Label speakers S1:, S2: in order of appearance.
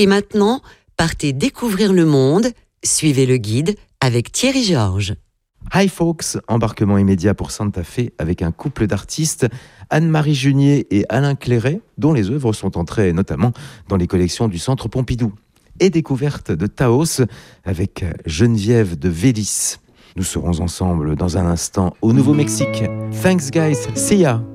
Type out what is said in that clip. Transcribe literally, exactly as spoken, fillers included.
S1: Et maintenant, partez découvrir le monde, suivez le guide avec Thierry Georges.
S2: Hi folks, embarquement immédiat pour Santa Fe avec un couple d'artistes, Anne-Marie Junier et Alain Clairet, dont les œuvres sont entrées notamment dans les collections du Centre Pompidou. Et découverte de Taos avec Geneviève de Vélis. Nous serons ensemble dans un instant au Nouveau-Mexique. Thanks guys, see ya!